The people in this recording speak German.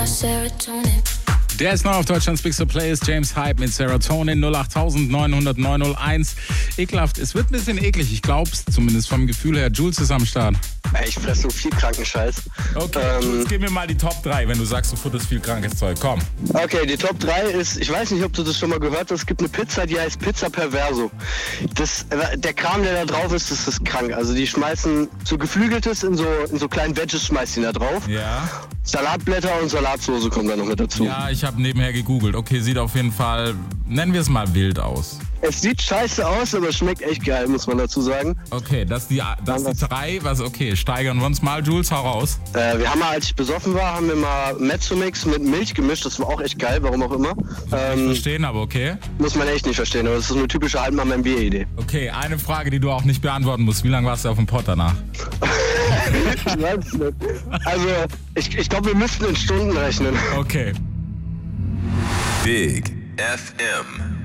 Der ist neu auf Deutschlands Big So Playlist. James Hype mit Serotonin 08000 900 901. Ekelhaft, es wird ein bisschen eklig. Ich glaub's zumindest vom Gefühl her. Jules ist am Start. Ich fresse so viel kranken Scheiß. Okay, Jules, gib mir mal die Top 3, wenn du sagst, du futterst viel krankes Zeug. Komm. Okay, die Top 3 ist, ich weiß nicht, ob du das schon mal gehört hast, es gibt eine Pizza, die heißt Pizza Perverso. Der Kram, der da drauf ist, das ist krank. Also die schmeißen so Geflügeltes in so kleinen Veggies, schmeißen die da drauf. Ja. Salatblätter und Salatsoße kommen da noch mit dazu. Ja, ich habe nebenher gegoogelt. Okay, sieht auf jeden Fall, nennen wir es mal wild aus. Es sieht scheiße aus, aber es schmeckt echt geil, muss man dazu sagen. Okay, das ist die 3. Okay, steigern wir uns mal. Jules, hau raus. Wir haben mal, als ich besoffen war, haben wir mal Mezzomix mit Milch gemischt. Das war auch echt geil, warum auch immer. Verstehen, aber okay. Muss man echt nicht verstehen, aber das ist eine typische Altmann-Bier-Idee. Okay, eine Frage, die du auch nicht beantworten musst. Wie lange warst du auf dem Pott danach? Ich weiß es nicht. Also, ich glaube, wir müssten in Stunden rechnen. Okay. Big FM.